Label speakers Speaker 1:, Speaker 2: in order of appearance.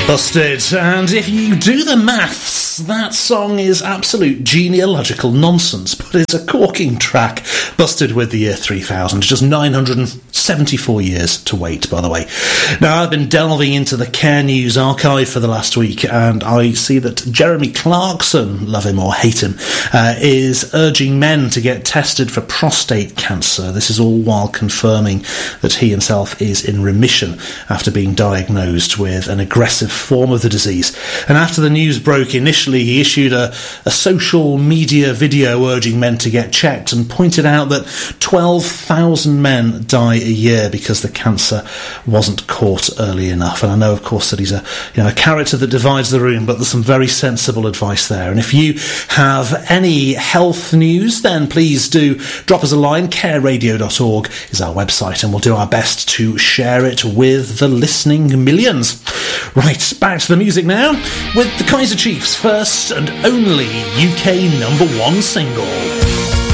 Speaker 1: Busted. And if you do the maths, that song is absolute genealogical nonsense, but it's a corking track. Busted with the year 3000. Just 974 years to wait, by the way. Now, I've been delving into the Care News archive for the last week, and I see that Jeremy Clarkson, love him or hate him, is urging men to get tested for prostate cancer. This is all while confirming that he himself is in remission after being diagnosed with an aggressive form of the disease. And after the news broke, initially he issued a social media video urging men to get checked and pointed out that 12,000 men die a year because the cancer wasn't caught early enough. And I know, of course, that he's a character that divides the room, but there's some very sensible advice there. And if you have any health news, then please do drop us a line. careradio.org is our website, and we'll do our best to share it with the listening millions. Right, back to the music now with the Kaiser Chiefs' first and only UK #1 single.